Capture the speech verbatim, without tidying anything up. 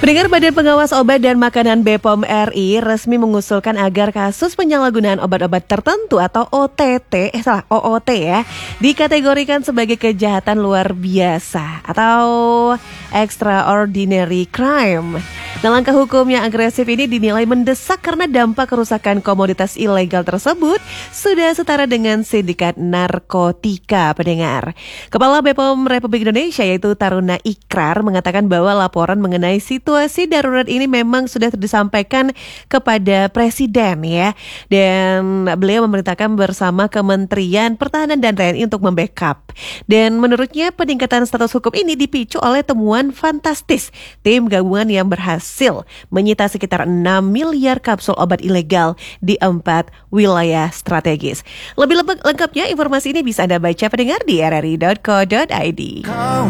Pendengar, Badan Pengawas Obat dan Makanan B P O M R I resmi mengusulkan agar kasus penyalahgunaan obat-obat tertentu atau O T T, eh salah, O O T ya, dikategorikan sebagai kejahatan luar biasa atau extraordinary crime. Nah, langkah hukum yang agresif ini dinilai mendesak karena dampak kerusakan komoditas ilegal tersebut sudah setara dengan sindikat narkotika, pendengar. Kepala B P O M Republik Indonesia yaitu Taruna Ikrar mengatakan bahwa laporan mengenai situasi darurat ini memang sudah disampaikan kepada Presiden ya. Dan beliau memerintahkan bersama Kementerian Pertahanan dan T N I untuk membackup. Dan menurutnya peningkatan status hukum ini dipicu oleh temuan fantastis tim gabungan yang berhasil menyita sekitar enam miliar kapsul obat ilegal di empat wilayah strategis. Lebih lengkapnya informasi ini bisa Anda baca pendengar di r r i dot co dot i d.